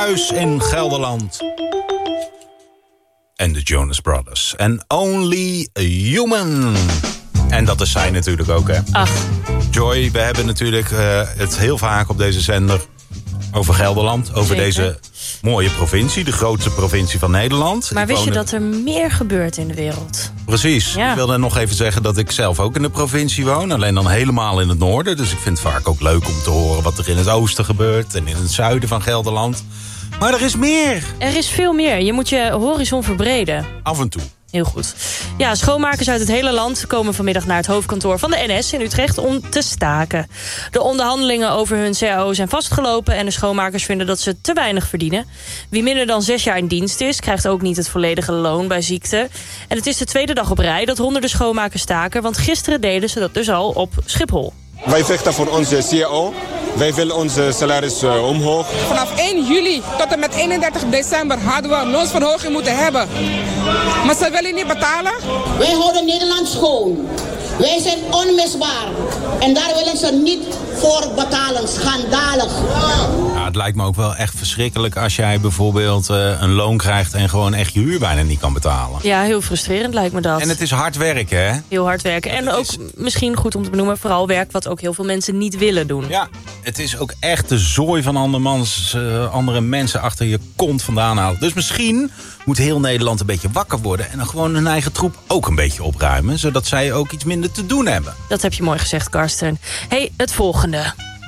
thuis in Gelderland. En de Jonas Brothers. And Only a Human. En dat is zij natuurlijk ook, hè? Ach. Joy, we hebben natuurlijk het heel vaak op deze zender over Gelderland. Over deze mooie provincie, de grootste provincie van Nederland. Maar wist je dat er meer gebeurt in de wereld? Precies. Ja. Ik wilde nog even zeggen dat ik zelf ook in de provincie woon. Alleen dan helemaal in het noorden. Dus ik vind het vaak ook leuk om te horen wat er in het oosten gebeurt. En in het zuiden van Gelderland. Maar er is meer. Er is veel meer. Je moet je horizon verbreden. Af en toe. Heel goed. Ja, schoonmakers uit het hele land komen vanmiddag naar het hoofdkantoor van de NS in Utrecht om te staken. De onderhandelingen over hun CAO zijn vastgelopen en de schoonmakers vinden dat ze te weinig verdienen. Wie minder dan 6 jaar in dienst is, krijgt ook niet het volledige loon bij ziekte. En het is de tweede dag op rij dat honderden schoonmakers staken, want gisteren deden ze dat dus al op Schiphol. Wij vechten voor onze CAO. Wij willen onze salaris omhoog. Vanaf 1 juli tot en met 31 december hadden we een loonsverhoging moeten hebben. Maar ze willen niet betalen. Wij houden Nederland schoon. Wij zijn onmisbaar. En daar willen ze niet voor betalen. Schandalig. Ja, het lijkt me ook wel echt verschrikkelijk als jij bijvoorbeeld een loon krijgt en gewoon echt je huur bijna niet kan betalen. Ja, heel frustrerend lijkt me dat. En het is hard werken, hè? Heel hard werken. En ook misschien goed om te benoemen, vooral werk wat ook heel veel mensen niet willen doen. Ja, het is ook echt de zooi van andere mensen achter je kont vandaan halen. Dus misschien moet heel Nederland een beetje wakker worden en dan gewoon hun eigen troep ook een beetje opruimen, zodat zij ook iets minder te doen hebben. Dat heb je mooi gezegd, Karsten. Hey, het volgende.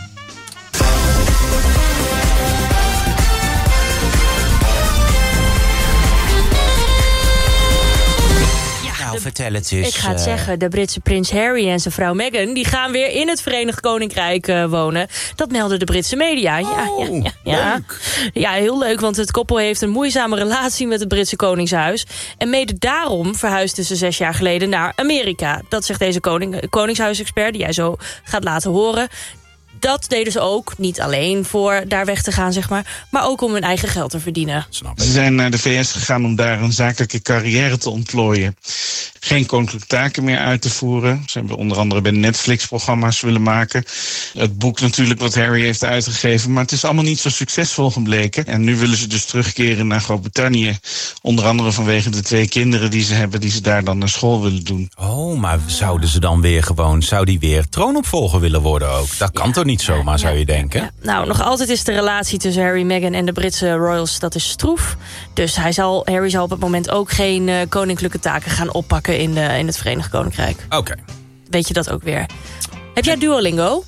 Vertel het eens. Ik ga het zeggen, de Britse prins Harry en zijn vrouw Meghan die gaan weer in het Verenigd Koninkrijk wonen. Dat melden de Britse media. Leuk. Ja, heel leuk, want het koppel heeft een moeizame relatie met het Britse Koningshuis. En mede daarom verhuisden ze 6 jaar geleden naar Amerika. Dat zegt deze Koningshuisexpert, die jij zo gaat laten horen. Dat deden ze ook, niet alleen voor daar weg te gaan, zeg maar ook om hun eigen geld te verdienen. Ze zijn naar de VS gegaan om daar een zakelijke carrière te ontplooien. Geen koninklijke taken meer uit te voeren. Ze hebben onder andere bij Netflix-programma's willen maken. Het boek natuurlijk wat Harry heeft uitgegeven. Maar het is allemaal niet zo succesvol gebleken. En nu willen ze dus terugkeren naar Groot-Brittannië. Onder andere vanwege de 2 kinderen die ze hebben, die ze daar dan naar school willen doen. Oh, maar zouden ze dan zou die weer troonopvolger willen worden ook? Dat kan toch niet zomaar, zou je denken? Ja. Nou, nog altijd is de relatie tussen Harry, Meghan en de Britse royals, dat is stroef. Dus Harry zal op het moment ook geen koninklijke taken gaan oppakken in het Verenigd Koninkrijk. Oké. Weet je dat ook weer? Heb jij Duolingo?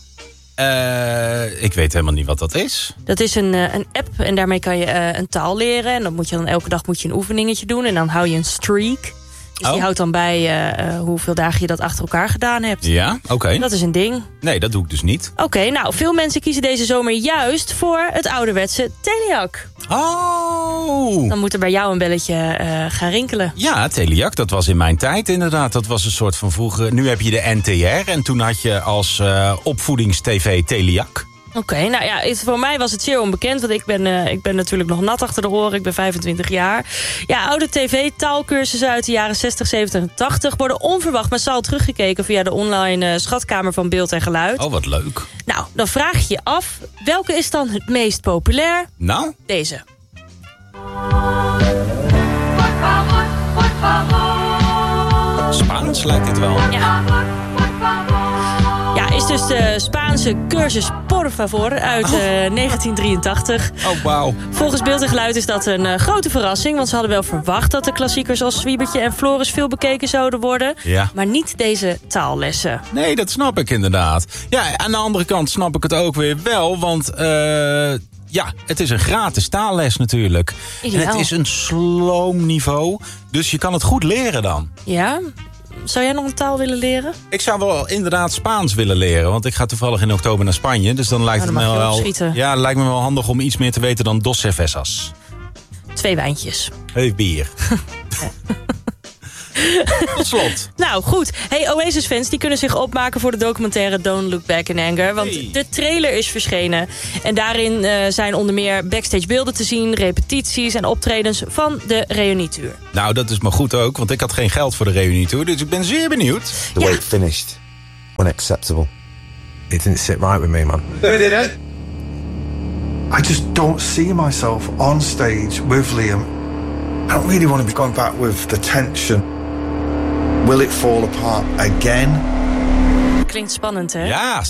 Ik weet helemaal niet wat dat is. Dat is een app en daarmee kan je een taal leren. En dan moet je elke dag een oefeningetje doen. En dan hou je een streak. Dus die houdt dan bij hoeveel dagen je dat achter elkaar gedaan hebt. Ja, oké. Dat is een ding. Nee, dat doe ik dus niet. Oké, nou, veel mensen kiezen deze zomer juist voor het ouderwetse Teliak. Oh! Dan moet er bij jou een belletje gaan rinkelen. Ja, Teliak, dat was in mijn tijd inderdaad. Dat was een soort van vroeger. Nu heb je de NTR en toen had je als opvoedingstv Teliak. Oké, nou ja, voor mij was het zeer onbekend, want ik ben natuurlijk nog nat achter de oren. Ik ben 25 jaar. Ja, oude tv-taalkursussen uit de jaren 60, 70 en 80... worden onverwacht massaal teruggekeken via de online schatkamer van Beeld en Geluid. Oh, wat leuk. Nou, dan vraag je je af, welke is dan het meest populair? Nou? Deze. Spaans lijkt het wel. Ja. Ja, is dus de Spaanse cursus Por Favor uit 1983. Oh, wauw. Volgens Beeld en Geluid is dat een grote verrassing. Want ze hadden wel verwacht dat de klassiekers als Zwiebertje en Floris veel bekeken zouden worden. Ja. Maar niet deze taallessen. Nee, dat snap ik inderdaad. Ja, aan de andere kant snap ik het ook weer wel. Want ja, het is een gratis taalles natuurlijk. Ideaal. En het is een sloomniveau. Dus je kan het goed leren dan. Ja? Zou jij nog een taal willen leren? Ik zou wel inderdaad Spaans willen leren. Want ik ga toevallig in oktober naar Spanje. Dus dan lijkt het me wel. Ja, lijkt me wel handig om iets meer te weten dan dos cervezas. 2 wijntjes. Hey, bier. Tot slot. Nou, goed. Hey, Oasis-fans die kunnen zich opmaken voor de documentaire Don't Look Back in Anger. Want de trailer is verschenen. En daarin zijn onder meer backstage beelden te zien, repetities en optredens van de reunietour. Nou, dat is maar goed ook, want ik had geen geld voor de reunietour. Dus ik ben zeer benieuwd. The way it finished, unacceptable. It didn't sit right with me, man. I just don't see myself on stage with Liam. I don't really want to be going back with the tension. Will it fall apart again? Klinkt spannend, hè? Ja,